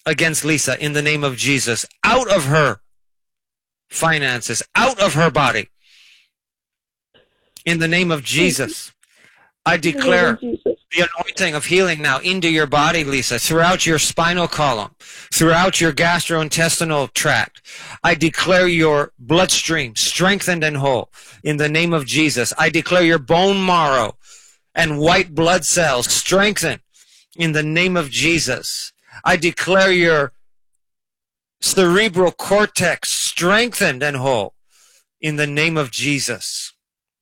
against Lisa in the name of Jesus. Out of her finances, out of her body. In the name of Jesus. I declare the anointing of healing now into your body, Lisa, throughout your spinal column, throughout your gastrointestinal tract. I declare your bloodstream strengthened and whole in the name of Jesus. I declare your bone marrow and white blood cells strengthened in the name of Jesus. I declare your cerebral cortex strengthened and whole in the name of Jesus.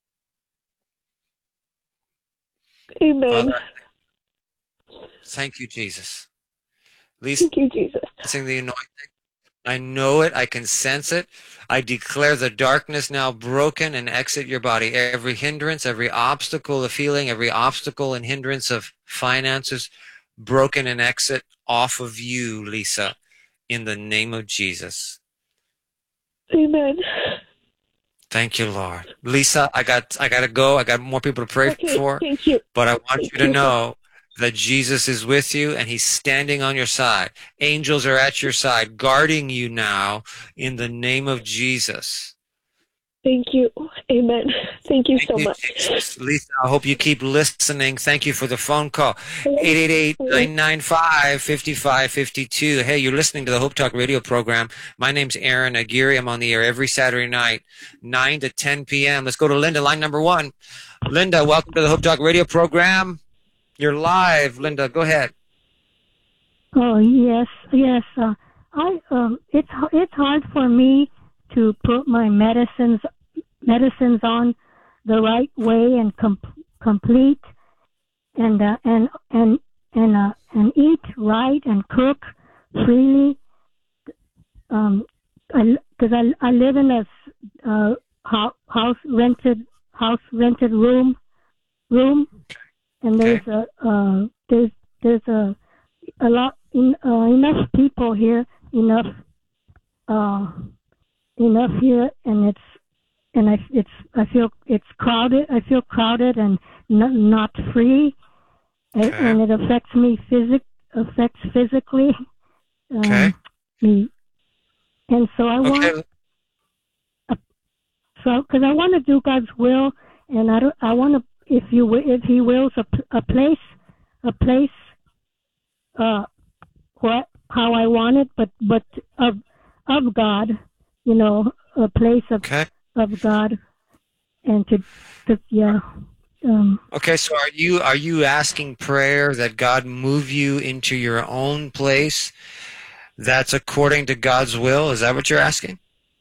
Amen. Father, thank you, Jesus. Lisa, thank you, Jesus. Sensing the anointing. I know it. I can sense it. I declare the darkness now broken and exit your body. Every hindrance, every obstacle of healing, every obstacle and hindrance of finances, broken and exit off of you, Lisa, in the name of Jesus. Amen. Thank you, Lord. Lisa, I got to go. I got more people to pray for. Thank you. But I want you to know that Jesus is with you and he's standing on your side. Angels are at your side, guarding you now in the name of Jesus. Thank you. Amen. Thank you so much. Jesus. Lisa, I hope you keep listening. Thank you for the phone call. 888-995-5552. Hey, you're listening to the Hope Talk radio program. My name's Aaron Aguirre. I'm on the air every Saturday night, 9 to 10 p.m. Let's go to Linda, line number 1. Linda, welcome to the Hope Talk radio program. You're live, Linda. Go ahead. Oh, yes. It's hard for me to put my medicines on the right way and complete and eat right and cook freely. Because I live in a house rented room, and there's a lot enough people here, enough here, and I feel it's crowded. I feel crowded and not free, and it affects me physically. Me, and so I want. Because I want to do God's will, and I want to, if He wills, a place, how I want it, but of God, a place of God, and yeah. Okay, so are you asking prayer that God move you into your own place that's according to God's will? Is that what you're asking?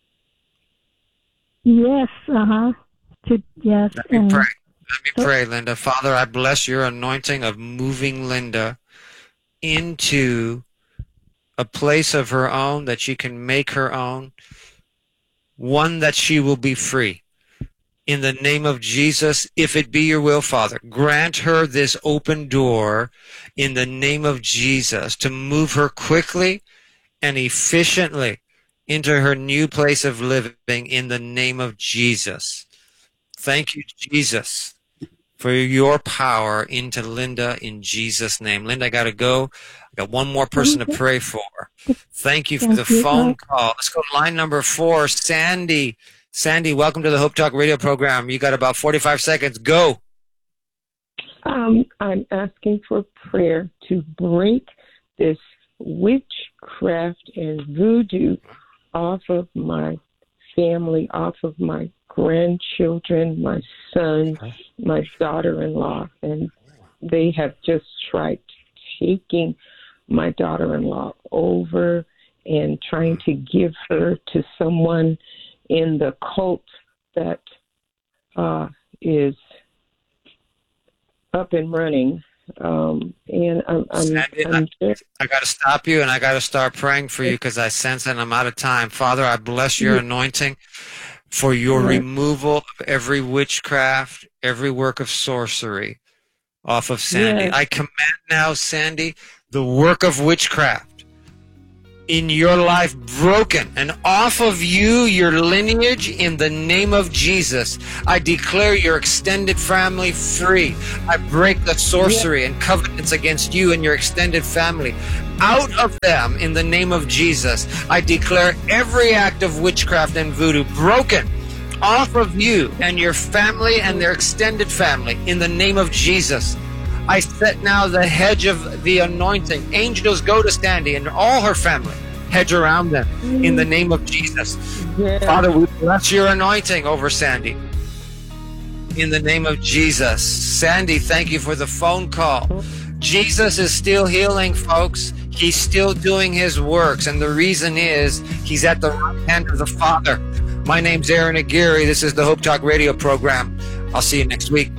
Yes, yes. Let me pray, Linda. Father, I bless your anointing of moving Linda into a place of her own that she can make her own, one that she will be free. In the name of Jesus, if it be your will, Father, grant her this open door in the name of Jesus to move her quickly and efficiently into her new place of living in the name of Jesus. Thank you, Jesus, for your power into Linda in Jesus' name. Linda, I got to go. I got one more person to pray for. Thank you for the phone call. Let's go to line number 4, Sandy. Sandy, welcome to the Hope Talk radio program. You got about 45 seconds. Go. I'm asking for prayer to break this witchcraft and voodoo off of my family, off of my grandchildren, my son, my daughter-in-law, and they have just tried taking my daughter-in-law over and trying to give her to someone in the cult that is up and running. And I got to stop you, and I got to start praying for you because I sense that I'm out of time. Father, I bless your anointing for your removal of every witchcraft, every work of sorcery off of Sandy. I command now, Sandy, the work of witchcraft in your life broken, and off of you, your lineage, in the name of Jesus. I declare your extended family free. I break the sorcery and covenants against you and your extended family out of them in the name of Jesus. I declare every act of witchcraft and voodoo broken off of you and your family and their extended family in the name of Jesus. I set now the hedge of the anointing. Angels go to Sandy and all her family. Hedge around them in the name of Jesus. Father, we bless your anointing over Sandy in the name of Jesus. Sandy, thank you for the phone call. Jesus is still healing, folks. He's still doing his works. And the reason is he's at the right hand of the Father. My name's Aaron Aguirre. This is the Hope Talk radio program. I'll see you next week.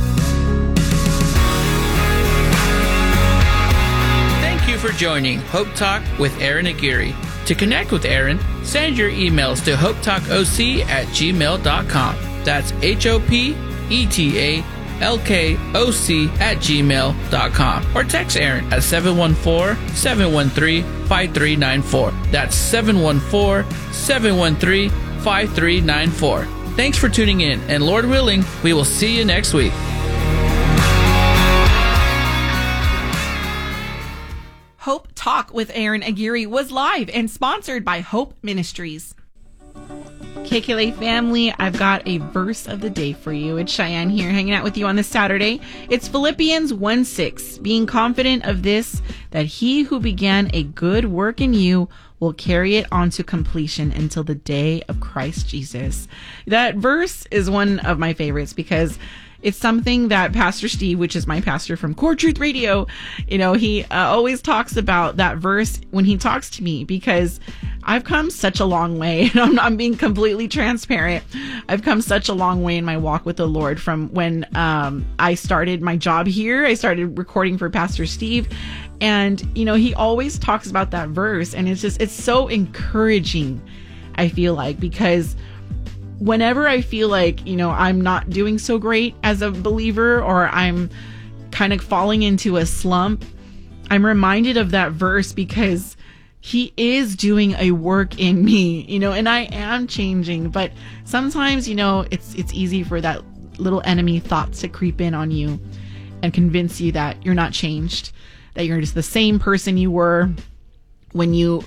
For joining Hope Talk with Aaron Aguirre. To connect with Aaron, send your emails to hopetalkoc@gmail.com. That's HOPETALKOC@gmail.com. Or text Aaron at 714-713-5394. That's 714-713-5394. Thanks for tuning in, and Lord willing, we will see you next week. Hope Talk with Aaron Aguirre was live and sponsored by Hope Ministries. KKLA family, I've got a verse of the day for you. It's Cheyenne here hanging out with you on this Saturday. It's Philippians 1:6. Being confident of this, that he who began a good work in you will carry it on to completion until the day of Christ Jesus. That verse is one of my favorites because it's something that Pastor Steve, which is my pastor from Core Truth Radio, he always talks about that verse when he talks to me, because I've come such a long way. I'm being completely transparent. I've come such a long way in my walk with the Lord from when I started my job here. I started recording for Pastor Steve. And, he always talks about that verse. And it's so encouraging, I feel like, because whenever I feel like, I'm not doing so great as a believer, or I'm kind of falling into a slump, I'm reminded of that verse, because he is doing a work in me, and I am changing. But sometimes, it's easy for that little enemy thoughts to creep in on you and convince you that you're not changed, that you're just the same person you were when you.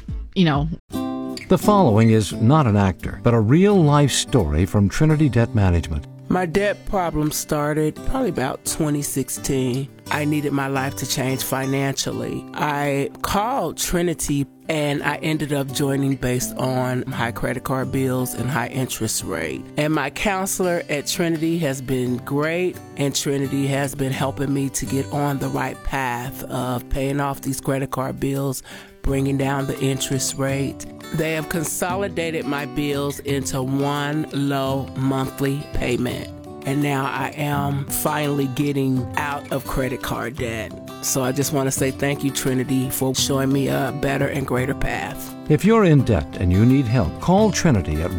The following is not an actor, but a real-life story from Trinity Debt Management. My debt problem started probably about 2016. I needed my life to change financially. I called Trinity, and I ended up joining based on high credit card bills and high interest rate. And my counselor at Trinity has been great, and Trinity has been helping me to get on the right path of paying off these credit card bills, bringing down the interest rate. They have consolidated my bills into one low monthly payment. And now I am finally getting out of credit card debt. So I just want to say thank you, Trinity, for showing me a better and greater path. If you're in debt and you need help, call Trinity at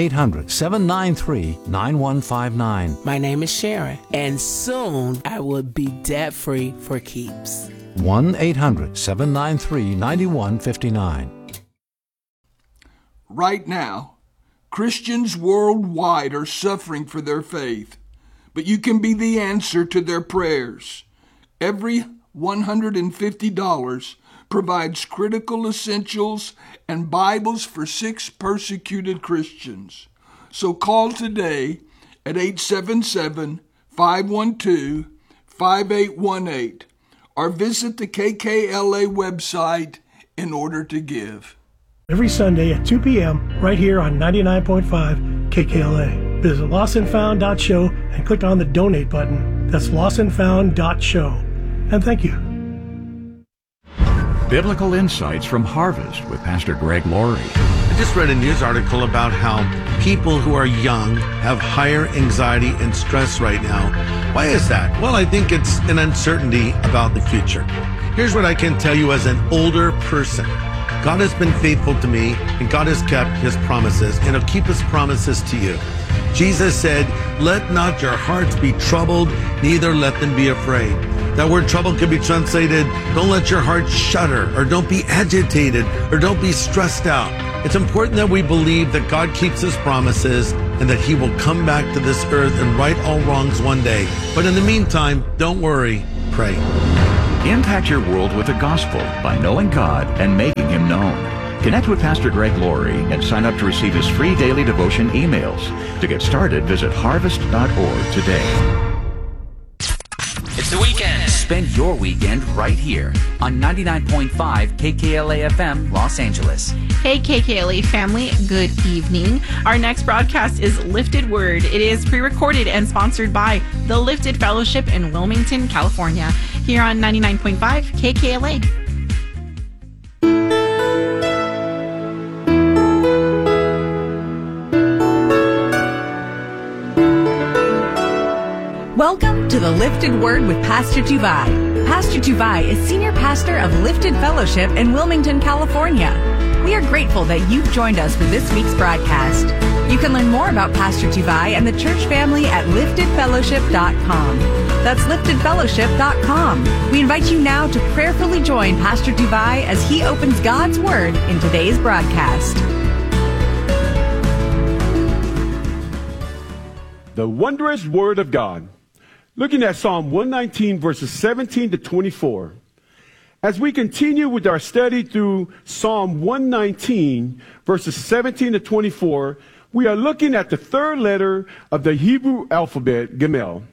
1-800-793-9159. My name is Sharon, and soon I will be debt-free for keeps. 1-800-793-9159. Right now, Christians worldwide are suffering for their faith, but you can be the answer to their prayers. Every $150 provides critical essentials and Bibles for 6 persecuted Christians. So call today at 877-512-5818 or visit the KKLA website in order to give. Every Sunday at 2 p.m. right here on 99.5 KKLA. Visit lostandfound.show and click on the donate button. That's lostandfound.show. And thank you. Biblical Insights from Harvest with Pastor Greg Laurie. I just read a news article about how people who are young have higher anxiety and stress right now. Why is that? Well, I think it's an uncertainty about the future. Here's what I can tell you as an older person. God has been faithful to me, and God has kept his promises, and he'll keep his promises to you. Jesus said, "Let not your hearts be troubled, neither let them be afraid." That word trouble can be translated, don't let your heart shudder, or don't be agitated, or don't be stressed out. It's important that we believe that God keeps his promises and that he will come back to this earth and right all wrongs one day. But in the meantime, don't worry, pray. Impact your world with the gospel by knowing God and making him known. Connect with Pastor Greg Laurie and sign up to receive his free daily devotion emails. To get started, visit harvest.org today. It's the weekend. Spend your weekend right here on 99.5 KKLA FM Los Angeles. Hey KKLA family, good evening. Our next broadcast is Lifted Word. It is pre-recorded and sponsored by the Lifted Fellowship in Wilmington, California, here on 99.5 KKLA. Welcome to the Lifted Word with Pastor Tuvai. Pastor Tuvai is Senior Pastor of Lifted Fellowship in Wilmington, California. We are grateful that you've joined us for this week's broadcast. You can learn more about Pastor Tuvai and the church family at liftedfellowship.com. That's liftedfellowship.com. We invite you now to prayerfully join Pastor Tuvai as he opens God's Word in today's broadcast. The wondrous Word of God. Looking at Psalm 119, verses 17 to 24. As we continue with our study through Psalm 119, verses 17 to 24, we are looking at the third letter of the Hebrew alphabet, Gimel.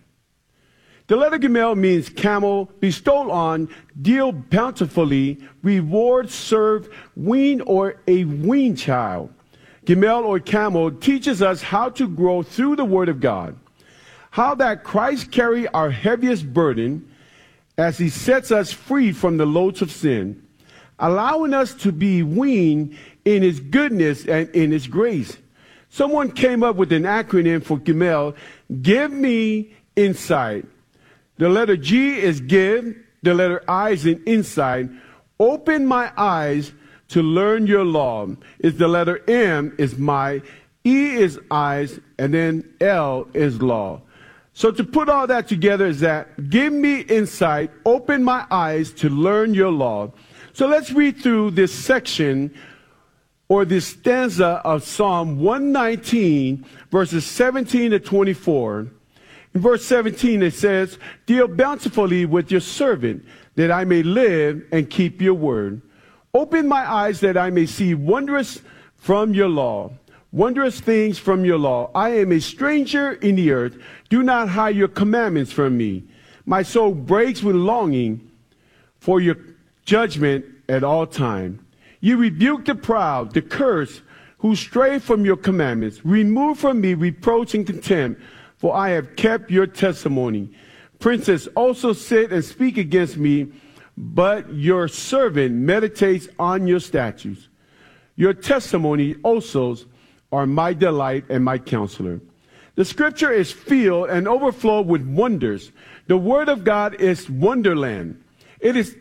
The letter Gimel means camel, bestow on, deal bountifully, reward, serve, wean, or a weaned child. Gimel or camel teaches us how to grow through the Word of God. How that Christ carried our heaviest burden as he sets us free from the loads of sin, allowing us to be weaned in his goodness and in his grace. Someone came up with an acronym for Gimel, give me insight. The letter G is give, the letter I is in insight. Open my eyes to learn your law. Is the letter M is my, E is eyes, and then L is law. So to put all that together is that give me insight, open my eyes to learn your law. So let's read through this section or this stanza of Psalm 119, verses 17 to 24. In verse 17 it says, deal bountifully with your servant, that I may live and keep your word. Open my eyes that I may see wondrous from your law. Wondrous things from your law. I am a stranger in the earth. Do not hide your commandments from me. My soul breaks with longing for your judgment at all time. You rebuke the proud, the cursed, who stray from your commandments. Remove from me reproach and contempt, for I have kept your testimony. Princes also sit and speak against me, but your servant meditates on your statutes. Your testimony also are my delight and my counselor. The scripture is filled and overflowed with wonders. The word of God is wonderland. It is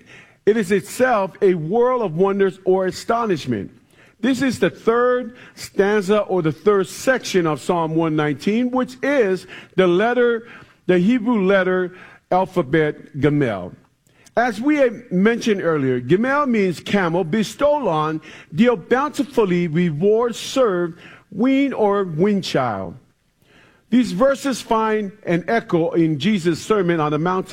itself a world of wonders or astonishment. This is the third stanza or the third section of Psalm 119, which is the Hebrew letter alphabet Gimel. As we had mentioned earlier, Gimel means camel, bestow on, deal bountifully, reward, serve, wean, or weaned child. These verses find an echo in Jesus' Sermon on the Mount.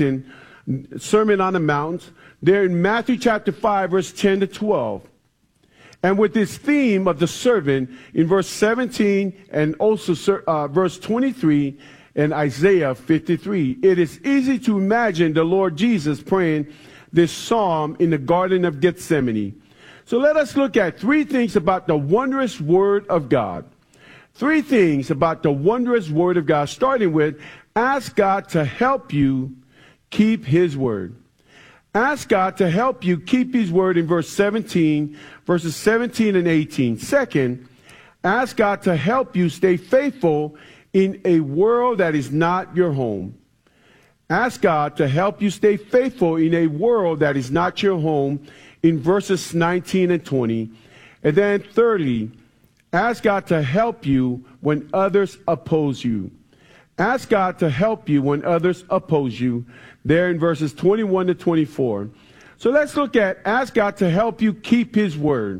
They're in Matthew chapter 5, verse 10 to 12. And with this theme of the servant in verse 17 and also verse 23 in Isaiah 53, it is easy to imagine the Lord Jesus praying this psalm in the Garden of Gethsemane. So let us look at three things about the wondrous Word of God. Three things about the wondrous Word of God, starting with ask God to help you keep His Word. Ask God to help you keep His Word in verses 17 and 18. Second, ask God to help you stay faithful in a world that is not your home. Ask God to help you stay faithful in a world that is not your home in verses 19 and 20. And then thirdly, ask God to help you when others oppose you. Ask God to help you when others oppose you, there in verses 21 to 24. So let's look at ask God to help you keep his word.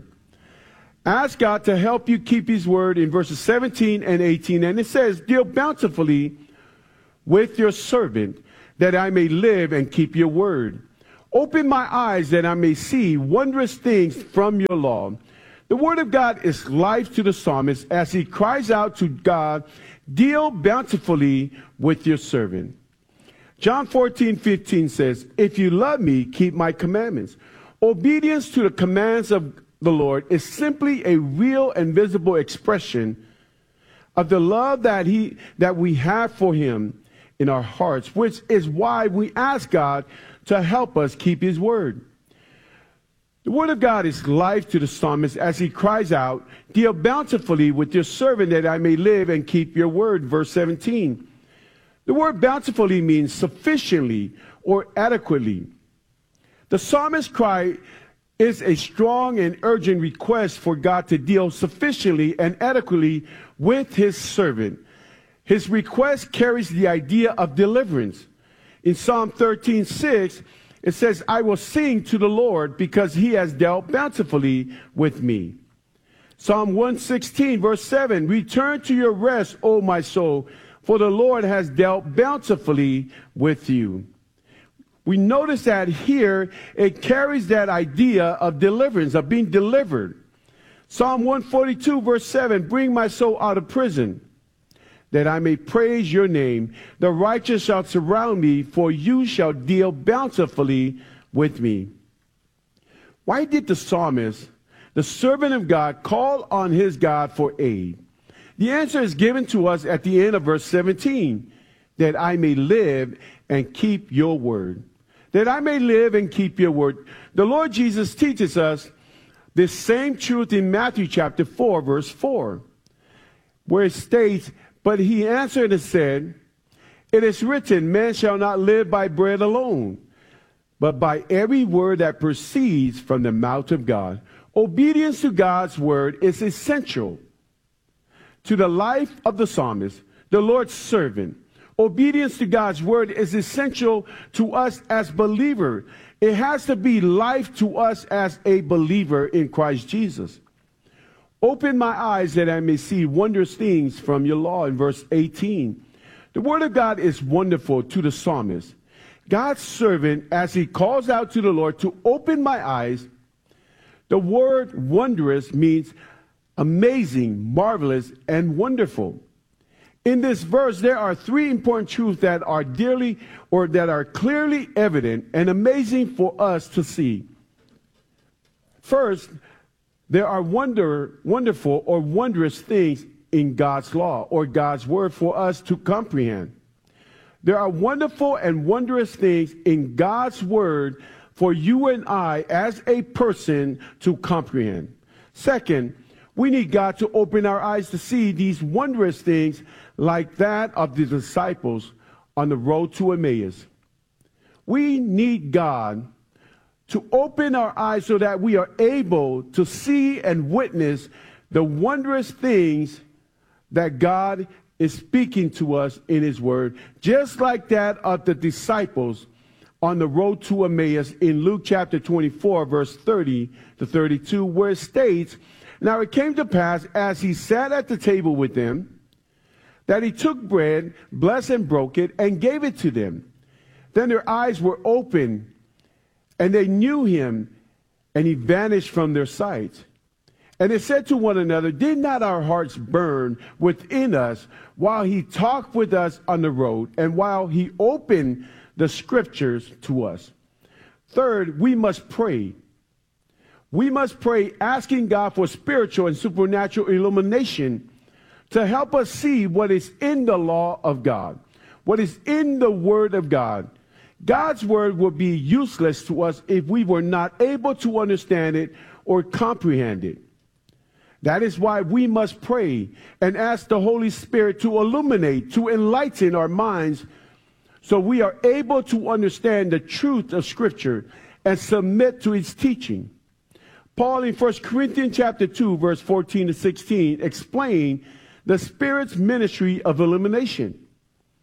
Ask God to help you keep his word in verses 17 and 18. And it says, deal bountifully with your servant, that I may live and keep your word. Open my eyes that I may see wondrous things from your law. The word of God is life to the psalmist as he cries out to God, deal bountifully with your servant. John 14:15 says, if you love me, keep my commandments. Obedience to the commands of the Lord is simply a real and visible expression of the love that we have for him in our hearts, which is why we ask God to help us keep his word. The word of God is life to the psalmist as he cries out, deal bountifully with your servant that I may live and keep your word. Verse 17. The word bountifully means sufficiently or adequately. The psalmist's cry is a strong and urgent request for God to deal sufficiently and adequately with his servant. His request carries the idea of deliverance. In Psalm 13:6, it says, I will sing to the Lord because he has dealt bountifully with me. Psalm 116, verse 7, return to your rest, O my soul, for the Lord has dealt bountifully with you. We notice that here it carries that idea of deliverance, of being delivered. Psalm 142, verse 7, bring my soul out of prison, that I may praise your name. The righteous shall surround me, for you shall deal bountifully with me. Why did the psalmist, the servant of God, call on his God for aid? The answer is given to us at the end of verse 17, that I may live and keep your word. That I may live and keep your word. The Lord Jesus teaches us this same truth in Matthew chapter 4, verse 4, where it states, but he answered and said, it is written, man shall not live by bread alone, but by every word that proceeds from the mouth of God. Obedience to God's word is essential to the life of the psalmist, the Lord's servant. Obedience to God's word is essential to us as believers. It has to be life to us as a believer in Christ Jesus. Open my eyes that I may see wondrous things from your law in verse 18. The word of God is wonderful to the psalmist. God's servant, as he calls out to the Lord to open my eyes, the word wondrous means amazing, marvelous, and wonderful. In this verse, there are three important truths that are clearly evident and amazing for us to see. First, there are wonderful or wondrous things in God's law or God's word for us to comprehend. There are wonderful and wondrous things in God's word for you and I as a person to comprehend. Second, we need God to open our eyes to see these wondrous things like that of the disciples on the road to Emmaus. We need God to open our eyes so that we are able to see and witness the wondrous things that God is speaking to us in his word, just like that of the disciples on the road to Emmaus in Luke chapter 24, verse 30 to 32, where it states, now it came to pass as he sat at the table with them, that he took bread, blessed and broke it, and gave it to them. Then their eyes were opened, and they knew him, and he vanished from their sight. And they said to one another, did not our hearts burn within us while he talked with us on the road, and while he opened the scriptures to us? Third, we must pray. We must pray asking God for spiritual and supernatural illumination to help us see what is in the law of God, what is in the word of God. God's word would be useless to us if we were not able to understand it or comprehend it. That is why we must pray and ask the Holy Spirit to illuminate, to enlighten our minds so we are able to understand the truth of Scripture and submit to its teaching. Paul in 1 Corinthians chapter 2, verse 14 to 16, explained the Spirit's ministry of illumination.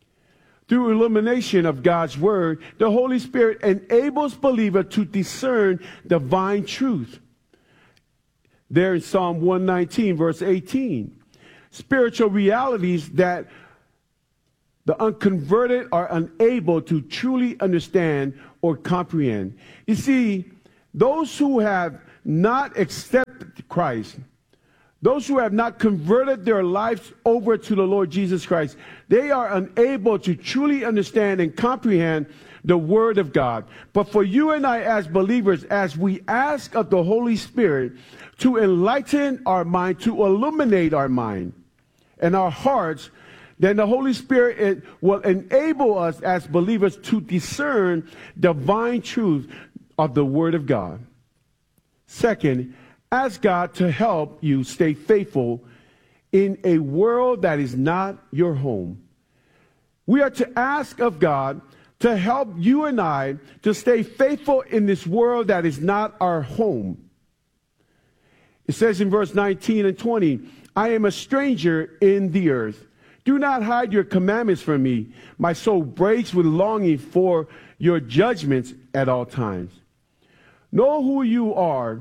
Through illumination of God's word, the Holy Spirit enables believers to discern divine truth. There in Psalm 119, verse 18. Spiritual realities that the unconverted are unable to truly understand or comprehend. You see, those who have not accepted Christ, those who have not converted their lives over to the Lord Jesus Christ, they are unable to truly understand and comprehend the Word of God. But for you and I as believers, as we ask of the Holy Spirit to enlighten our mind, to illuminate our mind and our hearts, then the Holy Spirit will enable us as believers to discern divine truth of the Word of God. Second, ask God to help you stay faithful in a world that is not your home. We are to ask of God to help you and I to stay faithful in this world that is not our home. It says in verse 19 and 20, I am a stranger in the earth. Do not hide your commandments from me. My soul breaks with longing for your judgments at all times. Know who you are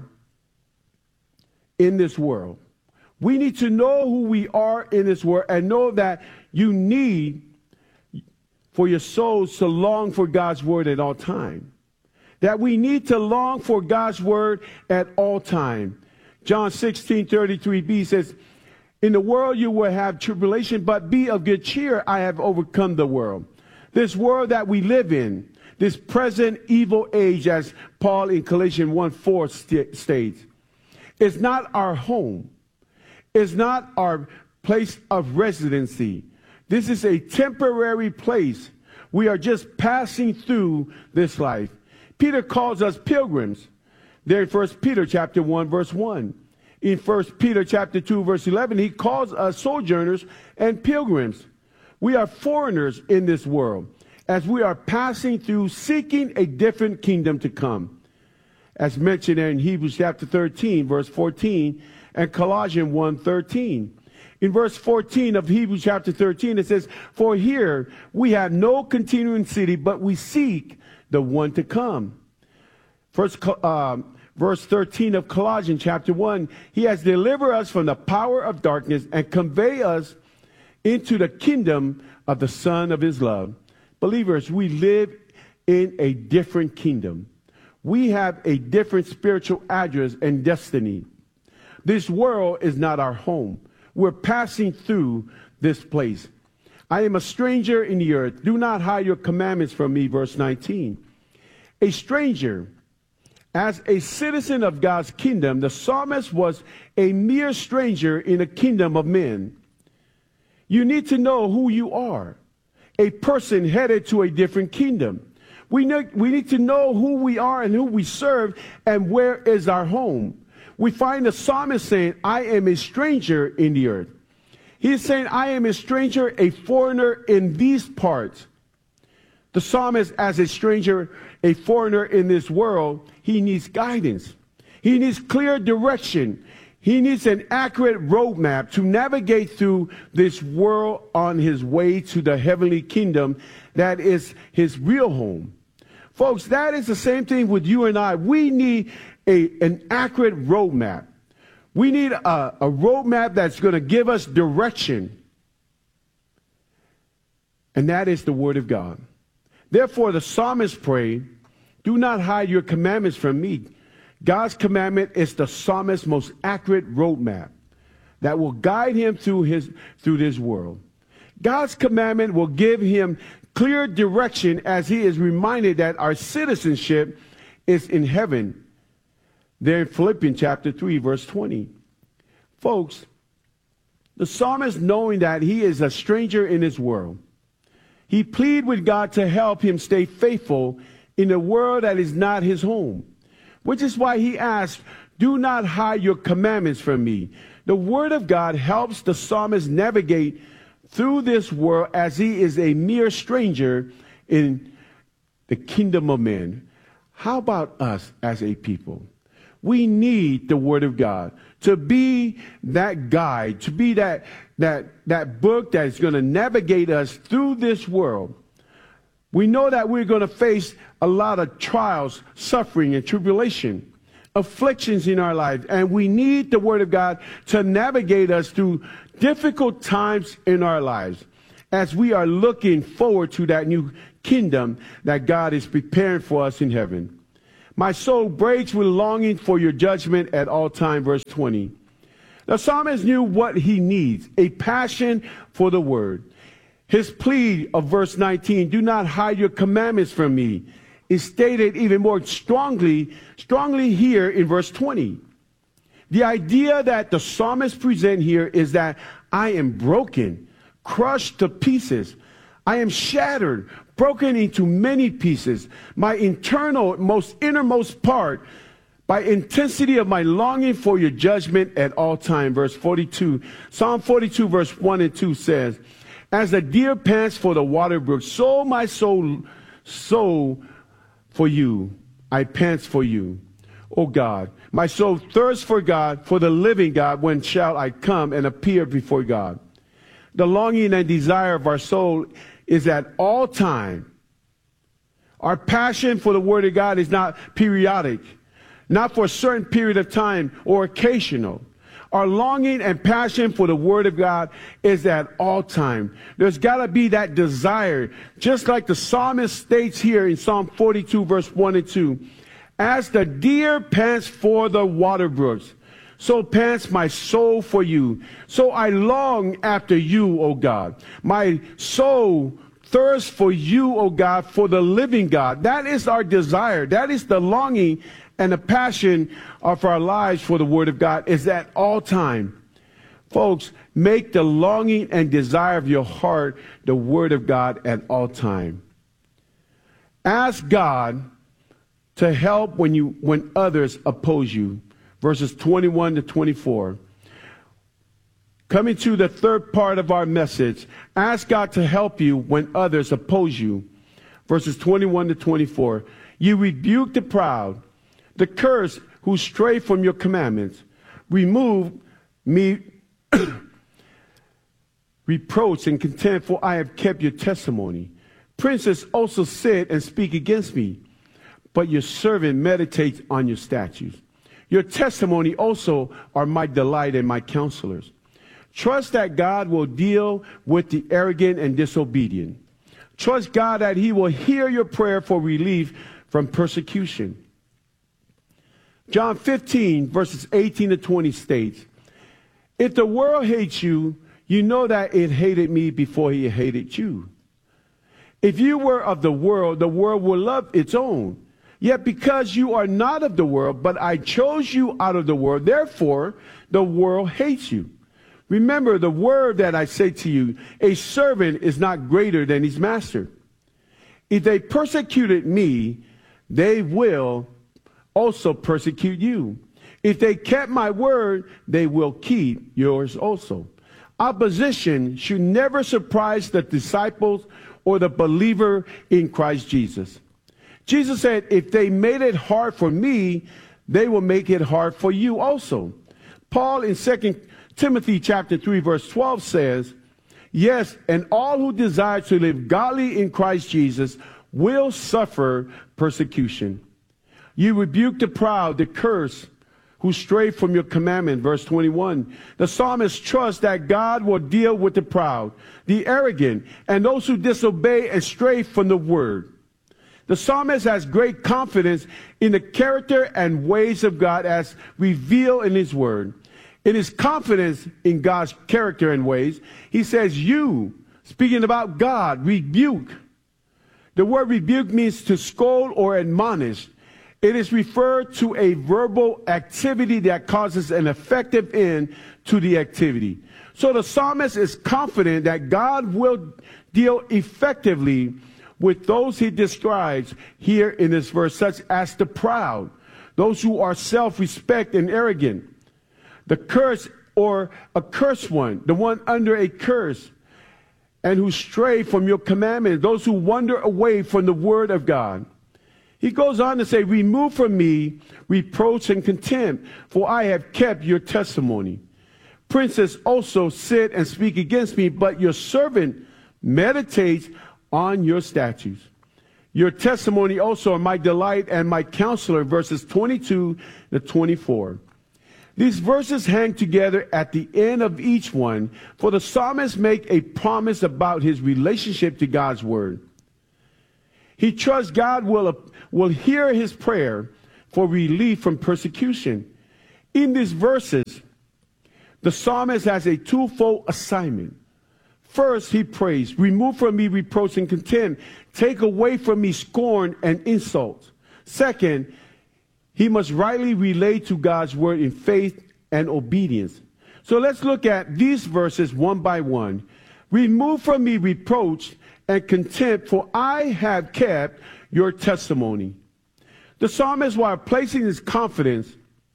in this world. We need to know who we are in this world and know that you need for your souls to long for God's word at all time. That we need to long for God's word at all time. John 16:33b says, in the world you will have tribulation, but be of good cheer. I have overcome the world. This world that we live in, this present evil age, as Paul in Galatians 1:4 states, is not our home. It's not our place of residency. This is a temporary place. We are just passing through this life. Peter calls us pilgrims. There in 1 Peter chapter 1, verse 1. In 1 Peter chapter 2, verse 11, he calls us sojourners and pilgrims. We are foreigners in this world as we are passing through, seeking a different kingdom to come. As mentioned in Hebrews chapter 13, verse 14, and Colossians 1:13. In verse 14 of Hebrews chapter 13, it says, for here we have no continuing city, but we seek the one to come. Verse 13 of Colossians chapter 1, he has delivered us from the power of darkness and convey us into the kingdom of the Son of his love. Believers, we live in a different kingdom. We have a different spiritual address and destiny. This world is not our home. We're passing through this place. I am a stranger in the earth. Do not hide your commandments from me, verse 19. A stranger. As a citizen of God's kingdom, the psalmist was a mere stranger in the kingdom of men. You need to know who you are, a person headed to a different kingdom. We need to know who we are and who we serve and where is our home. We find the psalmist saying, I am a stranger in the earth. He's saying, I am a stranger, a foreigner in these parts. The psalmist, as a stranger, a foreigner in this world, he needs guidance. He needs clear direction. He needs an accurate roadmap to navigate through this world on his way to the heavenly kingdom that is his real home. Folks, that is the same thing with you and I. We need an accurate roadmap. We need a roadmap that's going to give us direction. And that is the Word of God. Therefore, the psalmist prayed, do not hide your commandments from me. God's commandment is the psalmist's most accurate roadmap that will guide him through this world. God's commandment will give him clear direction as he is reminded that our citizenship is in heaven. There in Philippians chapter 3, verse 20. Folks, the psalmist, knowing that he is a stranger in this world, he pleaded with God to help him stay faithful in a world that is not his home, which is why he asked, do not hide your commandments from me. The Word of God helps the psalmist navigate through this world as he is a mere stranger in the kingdom of men. How about us as a people? We need the Word of God to be that guide, to be that book that is going to navigate us through this world. We know that we're going to face a lot of trials, suffering, and tribulation, afflictions in our life. And we need the Word of God to navigate us through difficult times in our lives as we are looking forward to that new kingdom that God is preparing for us in heaven. My soul breaks with longing for your judgment at all time, verse 20. The psalmist knew what he needs, a passion for the Word. His plea of verse 19, do not hide your commandments from me, is stated even more strongly here in verse 20. The idea that the psalmist presents here is that I am broken, crushed to pieces. I am shattered, broken into many pieces. My innermost part, by intensity of my longing for your judgment at all time. Verse 42, Psalm 42 verse 1 and 2 says, as the deer pants for the water brook, so my soul for you, I pants for you, O God. My soul thirsts for God, for the living God. When shall I come and appear before God? The longing and desire of our soul is at all time. Our passion for the Word of God is not periodic, not for a certain period of time or occasional. Our longing and passion for the Word of God is at all time. There's got to be that desire, just like the psalmist states here in Psalm 42, verse 1 and 2. As the deer pants for the water brooks, so pants my soul for you. So I long after you, O God. My soul thirsts for you, O God, for the living God. That is our desire. That is the longing and the passion of our lives for the Word of God is at all time. Folks, make the longing and desire of your heart the Word of God at all time. Ask God to help when others oppose you. Verses 21 to 24. Coming to the third part of our message, ask God to help you when others oppose you. Verses 21 to 24. You rebuke the proud, the cursed who stray from your commandments. Remove me reproach and contempt, for I have kept your testimony. Princes also sit and speak against me, but your servant meditates on your statutes. Your testimony also are my delight and my counselors. Trust that God will deal with the arrogant and disobedient. Trust God that he will hear your prayer for relief from persecution. John 15, verses 18 to 20 states, if the world hates you, you know that it hated me before it hated you. If you were of the world will love its own. Yet because you are not of the world, but I chose you out of the world, therefore the world hates you. Remember the word that I say to you, a servant is not greater than his master. If they persecuted me, they will also persecute you. If they kept my word, they will keep yours also. Opposition should never surprise the disciples or the believer in Christ Jesus. Jesus said, if they made it hard for me, they will make it hard for you also. Paul in 2 Timothy chapter 3 verse 12 says, yes, and all who desire to live godly in Christ Jesus will suffer persecution. You rebuke the proud, the cursed, who stray from your commandment. Verse 21. The psalmist trusts that God will deal with the proud, the arrogant, and those who disobey and stray from the word. The psalmist has great confidence in the character and ways of God as revealed in his word. In his confidence in God's character and ways, he says, you, speaking about God, rebuke. The word rebuke means to scold or admonish. It is referred to a verbal activity that causes an effective end to the activity. So the psalmist is confident that God will deal effectively with those he describes here in this verse, such as the proud, those who are self-respect and arrogant, the cursed or a cursed one, the one under a curse, and who stray from your commandments, those who wander away from the word of God. He goes on to say, remove from me reproach and contempt, for I have kept your testimony. Princes also sit and speak against me, but your servant meditates on your statutes. Your testimony also are my delight and my counselor, verses 22 to 24. These verses hang together at the end of each one, for the psalmist make a promise about his relationship to God's word. He trusts God will hear his prayer for relief from persecution. In these verses, the psalmist has a twofold assignment. First, he prays, remove from me reproach and contempt. Take away from me scorn and insults. Second, he must rightly relate to God's word in faith and obedience. So let's look at these verses one by one. Remove from me reproach and contempt, for I have kept your testimony. The psalmist, while placing his confidence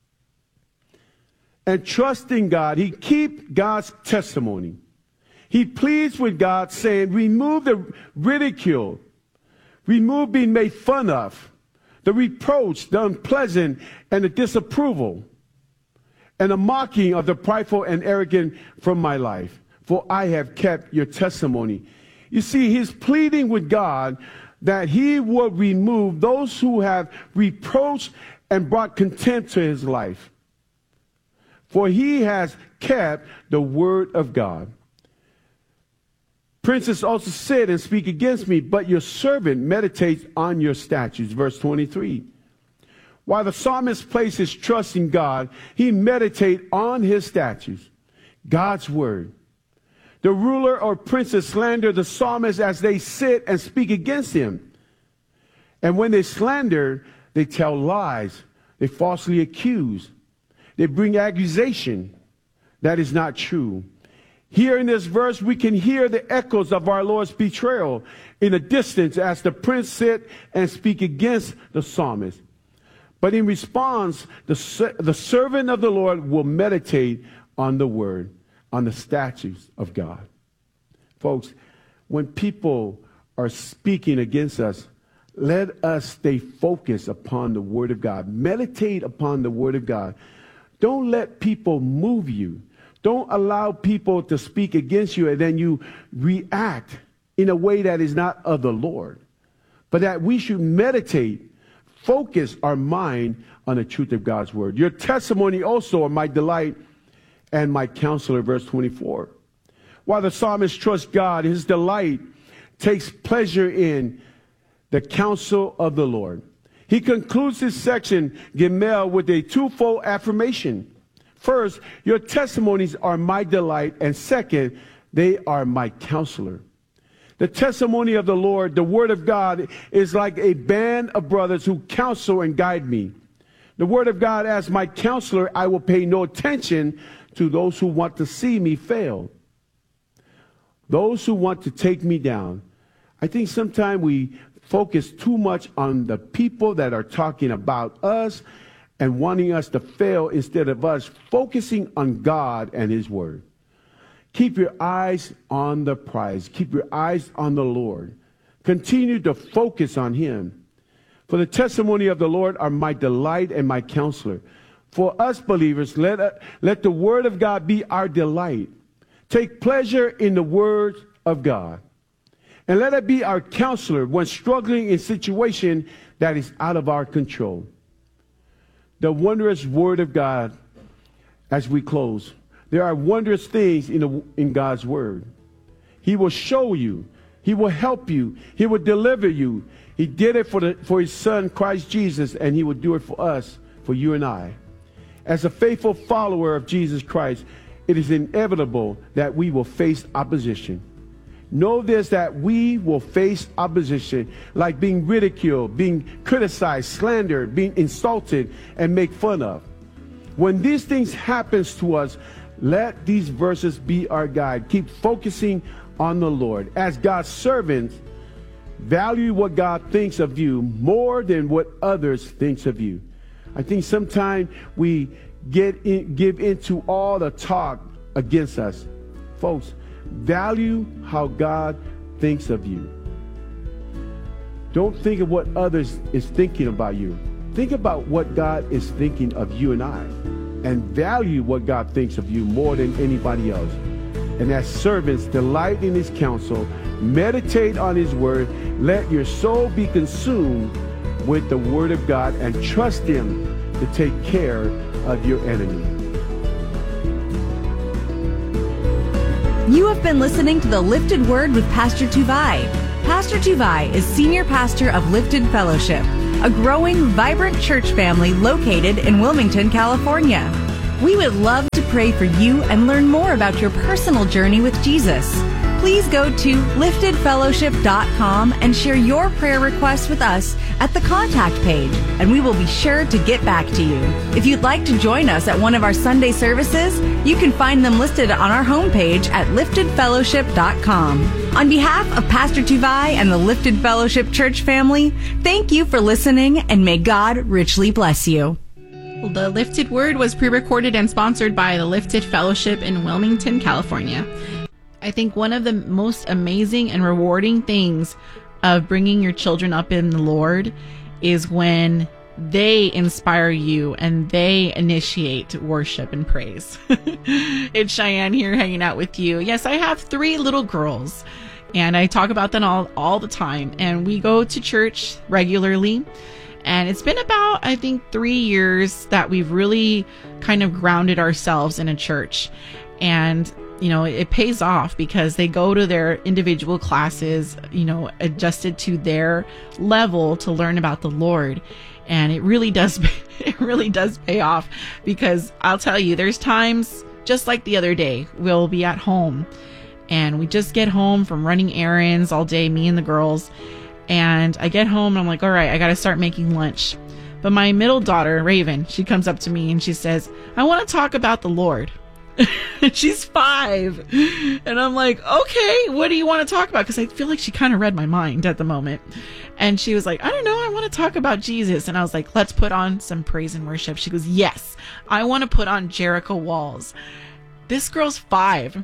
and trusting God, he keeps God's testimony. He pleads with God, saying, remove the ridicule, remove being made fun of, the reproach, the unpleasant, and the disapproval, and the mocking of the prideful and arrogant from my life, for I have kept your testimony. You see, he's pleading with God that he will remove those who have reproached and brought contempt to his life, for he has kept the word of God. Princes also sit and speak against me, but your servant meditates on your statutes. Verse 23. While the psalmist placed his trust in God, he meditates on his statutes, God's word. The ruler or princes slander the psalmist as they sit and speak against him. And when they slander, they tell lies. They falsely accuse. They bring accusation that is not true. Here in this verse, we can hear the echoes of our Lord's betrayal in the distance as the prince sit and speak against the psalmist. But in response, the servant of the Lord will meditate on the word, on the statutes of God. Folks, when people are speaking against us, let us stay focused upon the word of God. Meditate upon the word of God. Don't let people move you. Don't allow people to speak against you and then you react in a way that is not of the Lord. But that we should meditate, focus our mind on the truth of God's word. Your testimony also are my delight and my counselor, verse 24. While the psalmist trusts God, his delight takes pleasure in the counsel of the Lord. He concludes this section, Gimel, with a twofold affirmation. First, your testimonies are my delight, and second, they are my counselor. The testimony of the Lord, the word of God, is like a band of brothers who counsel and guide me. The word of God, as my counselor, I will pay no attention to those who want to see me fail. Those who want to take me down. I think sometimes we focus too much on the people that are talking about us and wanting us to fail instead of us focusing on God and his word. Keep your eyes on the prize. Keep your eyes on the Lord. Continue to focus on him. For the testimony of the Lord are my delight and my counselor. For us believers, let the word of God be our delight. Take pleasure in the word of God. And let it be our counselor when struggling in situation that is out of our control. The wondrous word of God, as we close. There are wondrous things in God's word. He will show you. He will help you. He will deliver you. He did it for his son, Christ Jesus, and he will do it for us, for you and I. As a faithful follower of Jesus Christ, it is inevitable that we will face opposition. Know this, that we will face opposition, like being ridiculed, being criticized, slandered, being insulted, and made fun of. When these things happen to us, let these verses be our guide. Keep focusing on the Lord. As God's servants, value what God thinks of you more than what others think of you. I think sometimes we give into all the talk against us. Folks, value how God thinks of you. Don't think of what others is thinking about you. Think about what God is thinking of you and I. And value what God thinks of you more than anybody else. And as servants, delight in his counsel, meditate on His Word. Let your soul be consumed with the Word of God and trust Him to take care of your enemy. You have been listening to The Lifted Word with Pastor Tuvai. Pastor Tuvai is Senior Pastor of Lifted Fellowship, a growing, vibrant church family located in Wilmington, California. We would love to pray for you and learn more about your personal journey with Jesus. Please go to liftedfellowship.com and share your prayer requests with us at the contact page, and we will be sure to get back to you. If you'd like to join us at one of our Sunday services, you can find them listed on our homepage at liftedfellowship.com. On behalf of Pastor Tuvai and the Lifted Fellowship Church family, thank you for listening, and may God richly bless you. The Lifted Word was pre-recorded and sponsored by the Lifted Fellowship in Wilmington, California. I think one of the most amazing and rewarding things of bringing your children up in the Lord is when they inspire you and they initiate worship and praise. It's Cheyenne here hanging out with you. Yes, I have 3 little girls, and I talk about them all the time. And we go to church regularly. And it's been about, I think, 3 years that we've really kind of grounded ourselves in a church. And you know, it pays off because they go to their individual classes, you know, adjusted to their level to learn about the Lord. And it really does pay off, because I'll tell you, there's times just like the other day, we'll be at home and we just get home from running errands all day, me and the girls. And I get home and I'm like, all right, I got to start making lunch. But my middle daughter, Raven, she comes up to me and she says, I want to talk about the Lord. She's 5. And I'm like, okay, what do you want to talk about? Because I feel like she kind of read my mind at the moment. And she was like, I don't know, I want to talk about Jesus. And I was like, let's put on some praise and worship. She goes, yes, I want to put on Jericho Walls. This girl's 5.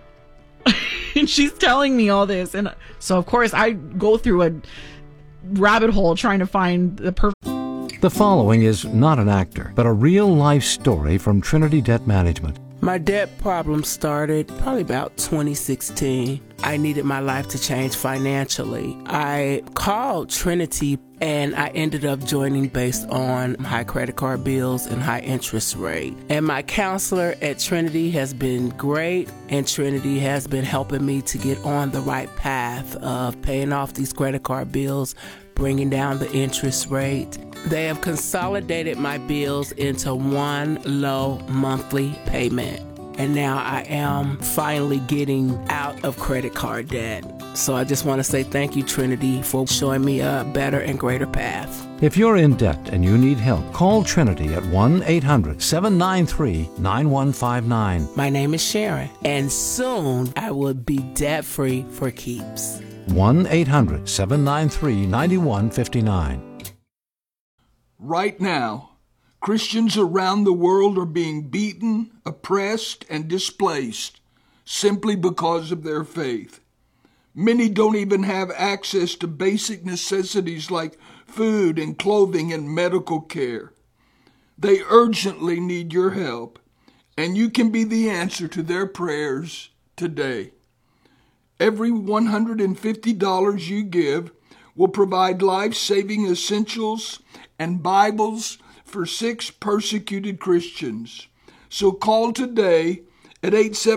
And she's telling me all this. And so, of course, I go through a rabbit hole trying to find the perfect. The following is not an actor, but a real-life story from Trinity Debt Management. My debt problem started probably about 2016. I needed my life to change financially. I called Trinity and I ended up joining based on high credit card bills and high interest rate. And my counselor at Trinity has been great, and Trinity has been helping me to get on the right path of paying off these credit card bills, bringing down the interest rate. They have consolidated my bills into one low monthly payment. And now I am finally getting out of credit card debt. So I just want to say thank you, Trinity, for showing me a better and greater path. If you're in debt and you need help, call Trinity at 1-800-793-9159. My name is Sharon, and soon I will be debt-free for keeps. 1-800-793-9159. Right now, Christians around the world are being beaten, oppressed, and displaced simply because of their faith. Many don't even have access to basic necessities like food and clothing and medical care. They urgently need your help, and you can be the answer to their prayers today. Every $150 you give will provide life-saving essentials and Bibles for 6 persecuted Christians. So call today at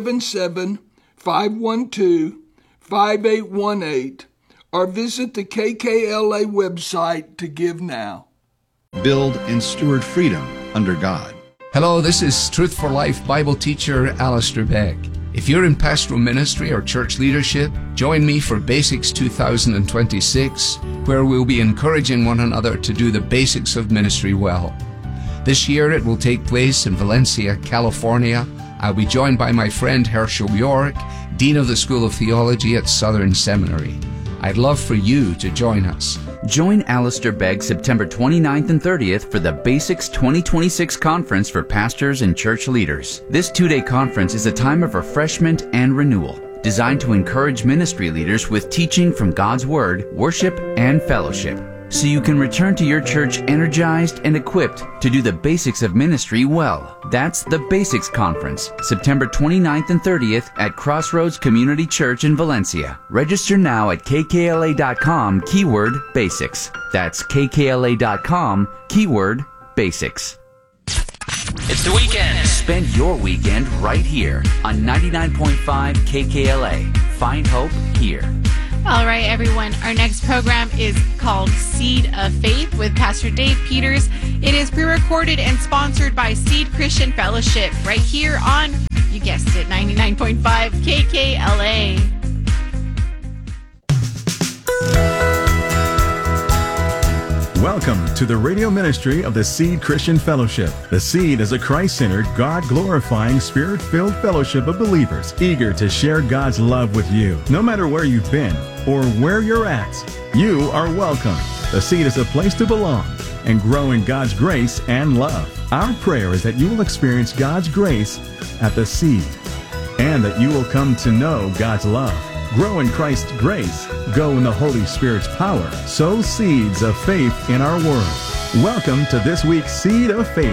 877-512-5818 or visit the KKLA website to give now. Build and steward freedom under God. Hello, this is Truth for Life Bible teacher Alistair Beck. If you're in pastoral ministry or church leadership, join me for Basics 2026, where we'll be encouraging one another to do the basics of ministry well. This year it will take place in Valencia, California. I'll be joined by my friend Herschel York, Dean of the School of Theology at Southern Seminary. I'd love for you to join us. Join Alistair Begg September 29th and 30th for the Basics 2026 Conference for Pastors and Church Leaders. This 2-day conference is a time of refreshment and renewal, designed to encourage ministry leaders with teaching from God's Word, worship, and fellowship. so you can return to your church energized and equipped to do the basics of ministry well. That's the Basics Conference, September 29th and 30th at Crossroads Community Church in Valencia. Register now at kkla.com, keyword basics. That's kkla.com, keyword basics. It's the weekend. Spend your weekend right here on 99.5 KKLA. Find hope here. All right, everyone. Our next program is called Seed of Faith with Pastor Dave Peters. It is pre-recorded and sponsored by Seed Christian Fellowship right here on, you guessed it, 99.5 KKLA. Welcome to the radio ministry of the Seed Christian Fellowship. The Seed is a Christ-centered, God-glorifying, Spirit-filled fellowship of believers eager to share God's love with you. No matter where you've been or where you're at, you are welcome. The Seed is a place to belong and grow in God's grace and love. Our prayer is that you will experience God's grace at the Seed and that you will come to know God's love. Grow in Christ's grace. Go in the Holy Spirit's power. Sow seeds of faith in our world. Welcome to this week's Seed of Faith.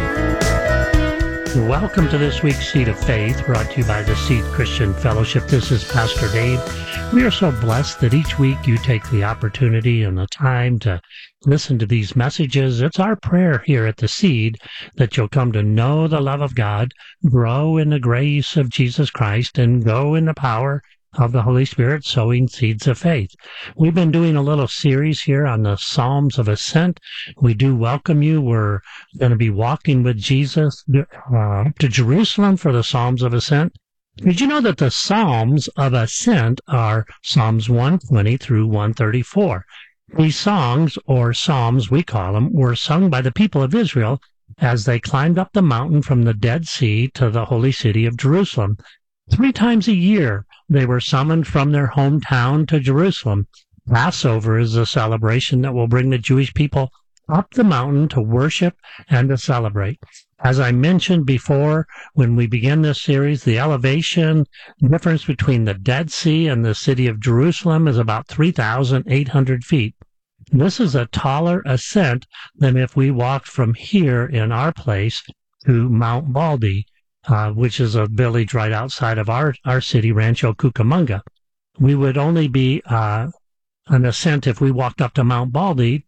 Welcome to this week's Seed of Faith, brought to you by the Seed Christian Fellowship. This is Pastor Dave. We are so blessed that each week you take the opportunity and the time to listen to these messages. It's our prayer here at the Seed that you'll come to know the love of God, grow in the grace of Jesus Christ, and go in the power of the Holy Spirit, sowing seeds of faith. We've been doing a little series here on the Psalms of Ascent. We do welcome you. We're going to be walking with Jesus to Jerusalem for the Psalms of Ascent. Did you know that the Psalms of Ascent are Psalms 120 through 134? These songs, or psalms we call them, were sung by the people of Israel as they climbed up the mountain from the Dead Sea to the holy city of Jerusalem. 3 times a year, they were summoned from their hometown to Jerusalem. Passover is a celebration that will bring the Jewish people up the mountain to worship and to celebrate. As I mentioned before, when we began this series, the elevation difference between the Dead Sea and the city of Jerusalem is about 3,800 feet. This is a taller ascent than if we walked from here in our place to Mount Baldy, which is a village right outside of our city, Rancho Cucamonga. We would only be an ascent if we walked up to Mount Baldy,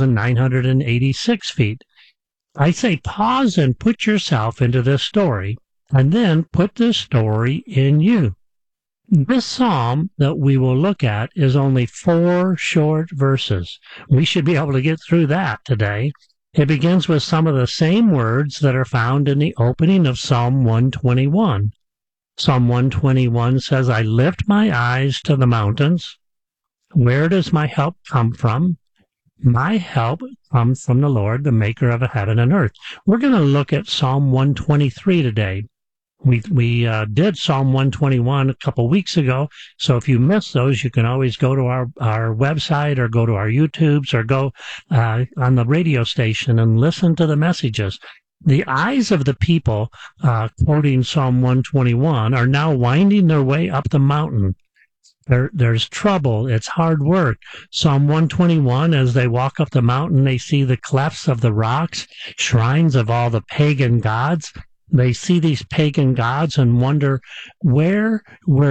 2,986 feet. I say pause and put yourself into this story, and then put this story in you. This psalm that we will look at is only 4 short verses. We should be able to get through that today. It begins with some of the same words that are found in the opening of Psalm 121. Psalm 121 says, I lift my eyes to the mountains. Where does my help come from? My help comes from the Lord, the maker of heaven and earth. We're going to look at Psalm 123 today. We did Psalm 121 a couple weeks ago, so if you missed those, you can always go to our website or go to our YouTubes or go on the radio station and listen to the messages. The eyes of the people, quoting Psalm 121, are now winding their way up the mountain. There's trouble. It's hard work. Psalm 121, as they walk up the mountain, they see the clefts of the rocks, shrines of all the pagan gods. They see these pagan gods and wonder, where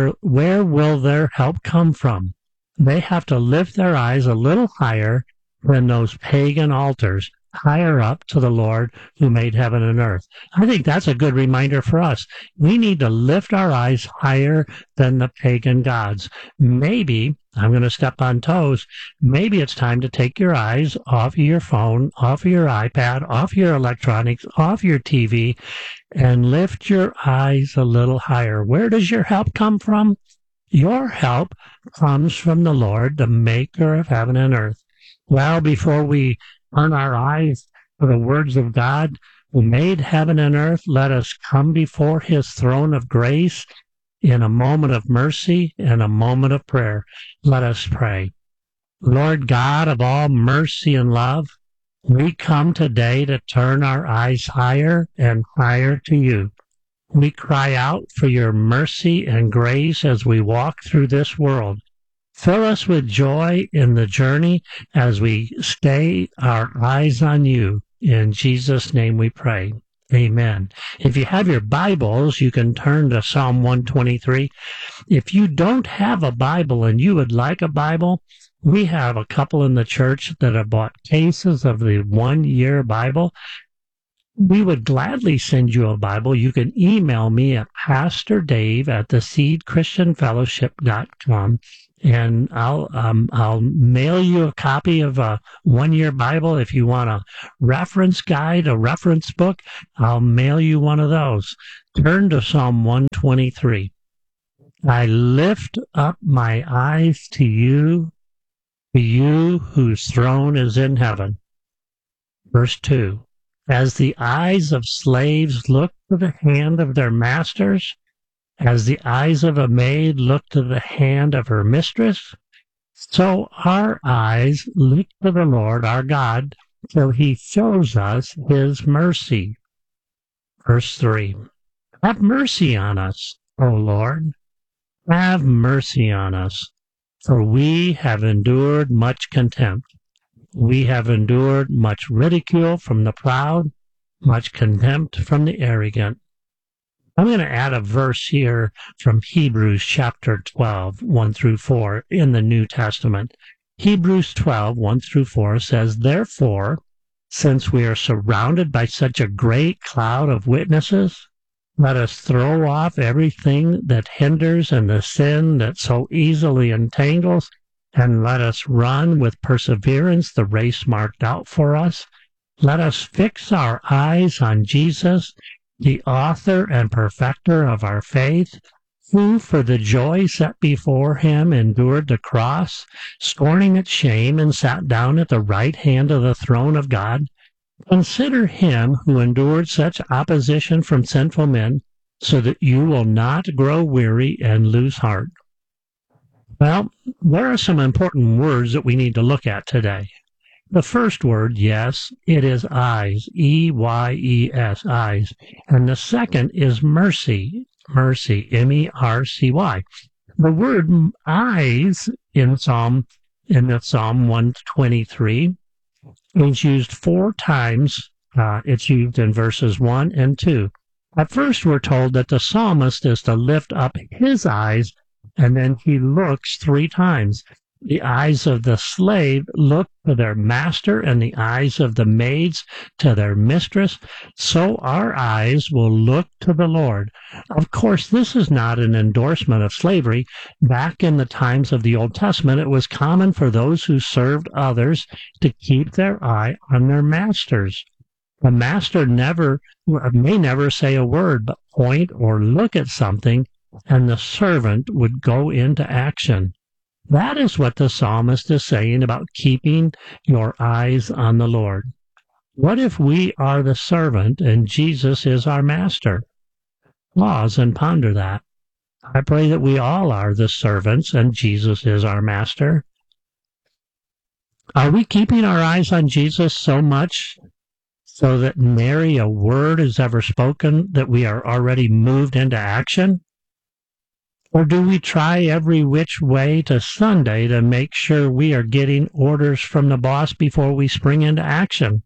will their help come from? They have to lift their eyes a little higher than those pagan altars, higher up to the Lord who made heaven and earth. I think that's a good reminder for us. We need to lift our eyes higher than the pagan gods. Maybe, I'm going to step on toes, maybe it's time to take your eyes off of your phone, off of your iPad, off your electronics, off your TV, and lift your eyes a little higher. Where does your help come from? Your help comes from the Lord, the maker of heaven and earth. Well, before we turn our eyes to the words of God who made heaven and earth, let us come before his throne of grace in a moment of mercy and a moment of prayer. Let us pray. Lord God of all mercy and love, we come today to turn our eyes higher and higher to you. We cry out for your mercy and grace as we walk through this world. Fill us with joy in the journey as we stay our eyes on you. In Jesus' name we pray. Amen. If you have your Bibles, you can turn to Psalm 123. If you don't have a Bible and you would like a Bible, we have a couple in the church that have bought cases of the 1-year Bible. We would gladly send you a Bible. You can email me at PastorDave@theSeedChristianFellowship.com, and I'll mail you a copy of a 1-year Bible. If you want a reference guide, a reference book, I'll mail you one of those. Turn to Psalm 123. I lift up my eyes to you whose throne is in heaven. Verse 2. As the eyes of slaves look to the hand of their masters, as the eyes of a maid look to the hand of her mistress, so our eyes look to the Lord our God till he shows us his mercy. Verse 3. Have mercy on us, O Lord. Have mercy on us, for we have endured much contempt. We have endured much ridicule from the proud, much contempt from the arrogant. I'm going to add a verse here from Hebrews chapter 12, 1 through 4 in the New Testament. Hebrews 12, 1 through 4 says, Therefore, since we are surrounded by such a great cloud of witnesses, let us throw off everything that hinders and the sin that so easily entangles, and let us run with perseverance the race marked out for us. Let us fix our eyes on Jesus, the author and perfecter of our faith, who for the joy set before him endured the cross, scorning its shame, and sat down at the right hand of the throne of God. Consider him who endured such opposition from sinful men, so that you will not grow weary and lose heart. Well, there are some important words that we need to look at today. The first word, yes, it is eyes, E-Y-E-S, eyes. And the second is mercy, M-E-R-C-Y. The word eyes in Psalm 123 is used 4 times. It's used in verses 1 and 2. At first, we're told that the psalmist is to lift up his eyes, and then he looks 3 times. The eyes of the slave look to their master, and the eyes of the maids to their mistress. So our eyes will look to the Lord. Of course, this is not an endorsement of slavery. Back in the times of the Old Testament, it was common for those who served others to keep their eye on their masters. The master may never say a word, but point or look at something, and the servant would go into action. That is what the psalmist is saying about keeping your eyes on the Lord. What if we are the servant and Jesus is our master? Pause and ponder that. I pray that we all are the servants and Jesus is our master. Are we keeping our eyes on Jesus so much so that nary a word is ever spoken, that we are already moved into action? Or do we try every which way to Sunday to make sure we are getting orders from the boss before we spring into action?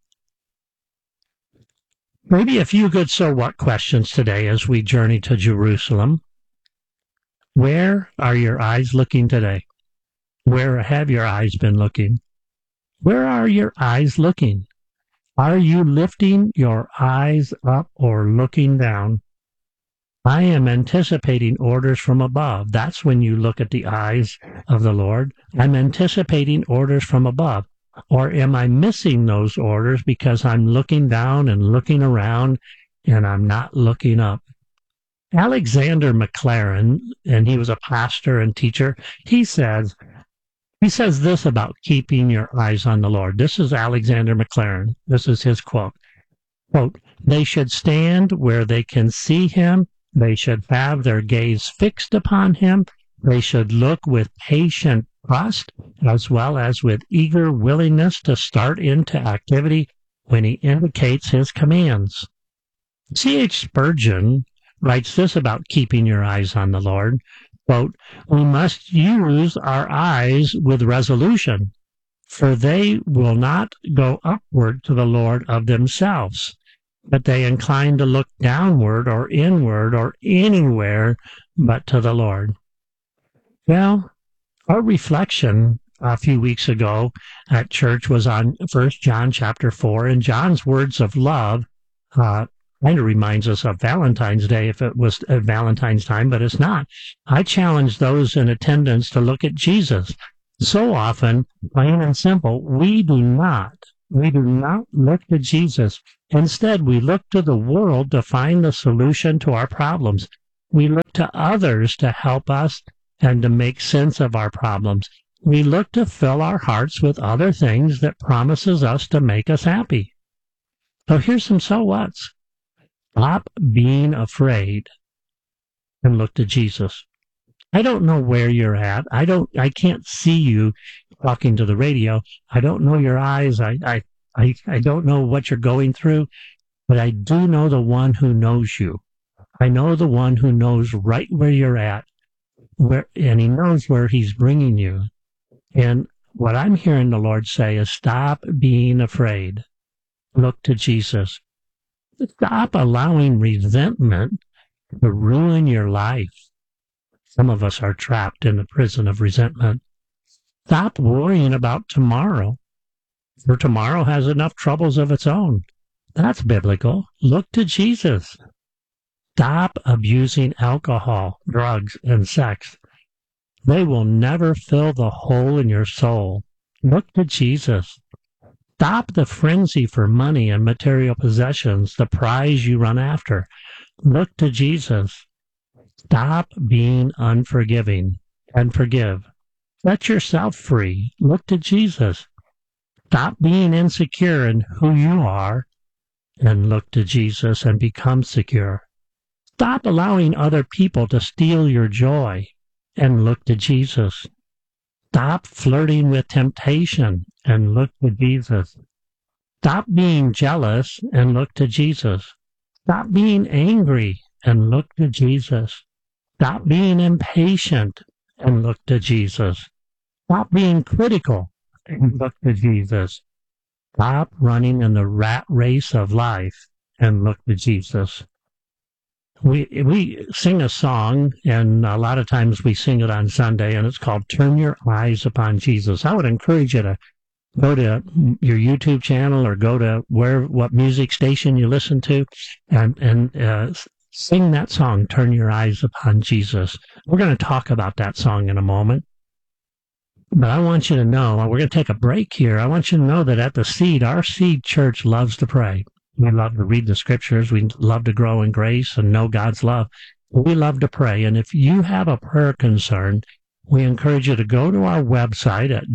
Maybe a few good so what questions today as we journey to Jerusalem. Where are your eyes looking today? Where have your eyes been looking? Where are your eyes looking? Are you lifting your eyes up or looking down? I am anticipating orders from above. That's when you look at the eyes of the Lord. I'm anticipating orders from above. Or am I missing those orders because I'm looking down and looking around and I'm not looking up? Alexander McLaren, and he was a pastor and teacher, he says this about keeping your eyes on the Lord. This is Alexander McLaren. This is his quote. Quote, they should stand where they can see him. They should have their gaze fixed upon him. They should look with patient trust as well as with eager willingness to start into activity when he indicates his commands. C.H. Spurgeon writes this about keeping your eyes on the Lord. quote, we must use our eyes with resolution, for they will not go upward to the Lord of themselves, but they incline to look downward or inward or anywhere but to the Lord. Well, our reflection a few weeks ago at church was on 1 John chapter 4, and John's words of love kind of reminds us of Valentine's Day if it was at Valentine's time, but it's not. I challenge those in attendance to look at Jesus. So often, plain and simple, we do not look to Jesus. Instead, we look to the world to find the solution to our problems. We look to others to help us and to make sense of our problems. We look to fill our hearts with other things that promises us to make us happy. So here's some so whats. Stop being afraid and look to Jesus. I don't know where you're at. I can't see you talking to the radio. I don't know your eyes. I don't know what you're going through, but I do know the one who knows you. I know the one who knows right where you're at, and he knows where he's bringing you. And what I'm hearing the Lord say is stop being afraid. Look to Jesus. Stop allowing resentment to ruin your life. Some of us are trapped in the prison of resentment. Stop worrying about tomorrow, for tomorrow has enough troubles of its own. That's biblical. Look to Jesus. Stop abusing alcohol, drugs, and sex. They will never fill the hole in your soul. Look to Jesus. Stop the frenzy for money and material possessions, the prize you run after. Look to Jesus. Stop being unforgiving and forgive. Set yourself free. Look to Jesus. Stop being insecure in who you are and look to Jesus and become secure. Stop allowing other people to steal your joy and look to Jesus. Stop flirting with temptation and look to Jesus. Stop being jealous and look to Jesus. Stop being angry and look to Jesus. Stop being impatient and look to Jesus. Stop being critical and look to Jesus. Stop running in the rat race of life and look to Jesus. We sing a song, and a lot of times we sing it on Sunday, and it's called Turn Your Eyes Upon Jesus. I would encourage you to go to your YouTube channel or go to what music station you listen to and sing that song, Turn Your Eyes Upon Jesus. We're going to talk about that song in a moment. But I want you to know, we're going to take a break here. I want you to know that at the Seed, our Seed Church loves to pray. We love to read the scriptures. We love to grow in grace and know God's love. We love to pray. And if you have a prayer concern, we encourage you to go to our website at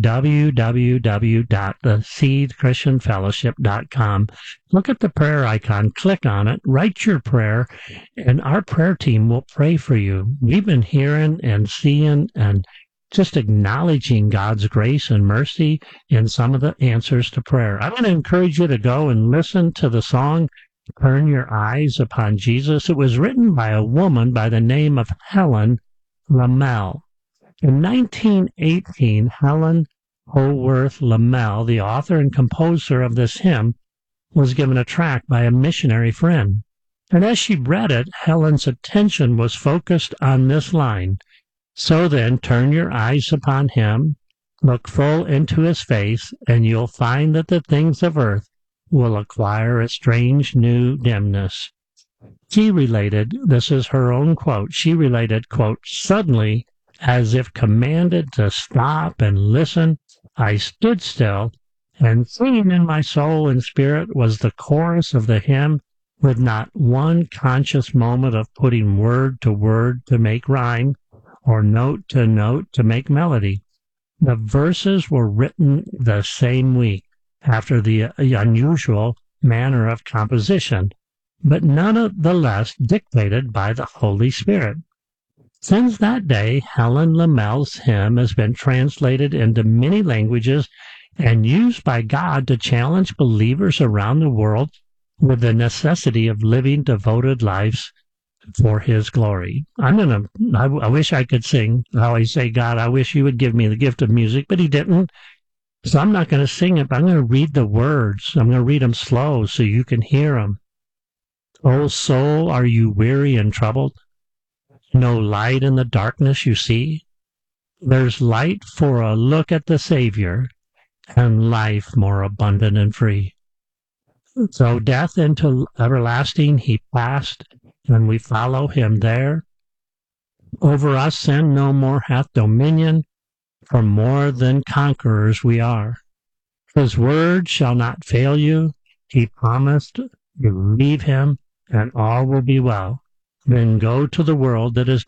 www.theseedchristianfellowship.com. Look at the prayer icon, click on it, write your prayer, and our prayer team will pray for you. We've been hearing and seeing and just acknowledging God's grace and mercy in some of the answers to prayer. I'm going to encourage you to go and listen to the song, Turn Your Eyes Upon Jesus. It was written by a woman by the name of Helen Lemmel. In 1918, Helen Howorth Lemmel, the author and composer of this hymn, was given a tract by a missionary friend. And as she read it, Helen's attention was focused on this line, "So then, turn your eyes upon him, look full into his face, and you'll find that the things of earth will acquire a strange new dimness." She related, this is her own quote, she related, quote, "Suddenly, as if commanded to stop and listen, I stood still, and singing in my soul and spirit was the chorus of the hymn, with not one conscious moment of putting word to word to make rhyme, or note to make melody. The verses were written the same week, after the unusual manner of composition, but none of the less dictated by the Holy Spirit. Since that day, Helen Lemmel's hymn has been translated into many languages and used by God to challenge believers around the world with the necessity of living devoted lives for his glory. I wish I could sing. I always say, God, I wish you would give me the gift of music, but he didn't. So I'm not going to sing it, but I'm going to read the words. I'm going to read them slow so you can hear them. O soul, are you weary and troubled? No light in the darkness you see? There's light for a look at the Savior, and life more abundant and free. So death into everlasting he passed, and we follow him there. Over us sin no more hath dominion, for more than conquerors we are. His word shall not fail you. He promised, believe him, and all will be well. Then go to the world that is